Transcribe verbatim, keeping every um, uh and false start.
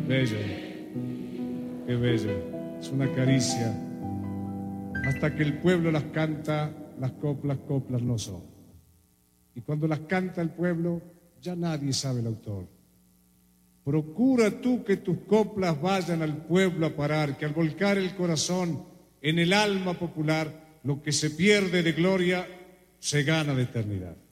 Bello, qué bello, es una caricia. Hasta que el pueblo las canta, las coplas, coplas no son. Y cuando las canta el pueblo, ya nadie sabe el autor. Procura tú que tus coplas vayan al pueblo a parar, que al volcar el corazón en el alma popular, lo que se pierde de gloria se gana de eternidad.